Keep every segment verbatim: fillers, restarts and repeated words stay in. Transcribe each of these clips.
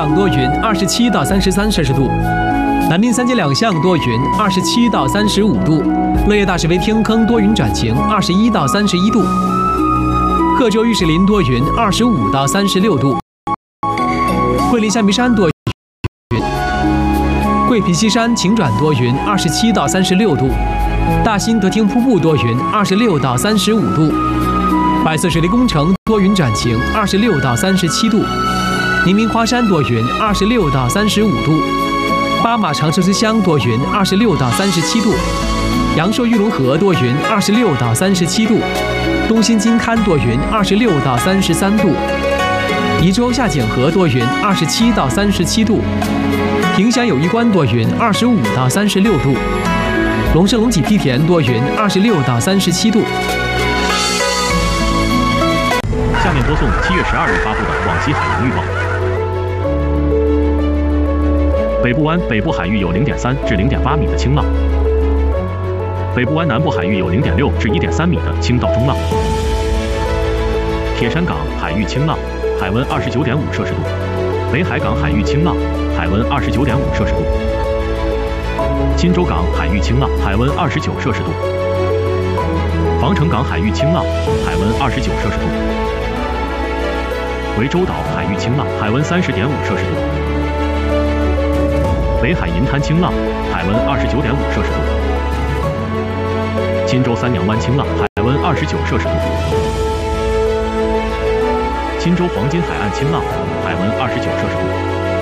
港多云，二十七到三十三摄氏度；南滨三街两巷多云，二十七到三十五度；乐业大石围天坑多云转晴，二十一到三十一度；贺州玉石林多云，二十五到三十六度；桂林象鼻山多云，桂皮西山晴转多云，二十七到三十六度；大兴德厅瀑布多云，二十六到三十五度；百色水利工程多云转晴，二十六到三十七度；宁明花山多云，二十六到三十五度；巴马长寿之乡多云，二十六到三十七度；阳朔玉龙河多云，二十六到三十七度；东兴金滩多云，二十六到三十三度；宜州下井河多云，二十七到三十七度；萍乡友谊关多云，二十五到三十六度；龙胜龙脊梯田多云，二十六到三十七度。 下面播送七月十二日发布的广西海洋预报。北部湾北部海域有零点三至零点八米的轻浪，北部湾南部海域有零点六至一点三米的轻到中浪。铁山港海域轻浪，海温二十九点五摄氏度；北海港海域轻浪，海温二十九点五摄氏度；钦州港海域轻浪，海温二十九摄氏度；防城港海域轻浪，海温二十九摄氏度；涠洲岛海域轻浪，海温三十点五摄氏度；北海银滩轻浪，海温二十九点五摄氏度；钦州三娘湾轻浪，海温二十九摄氏度；钦州黄金海岸轻浪，海温二十九摄氏度；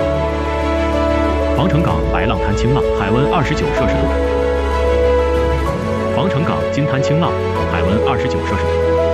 防城港白浪滩轻浪，海温二十九摄氏度；防城港金滩轻浪，海温二十九摄氏度。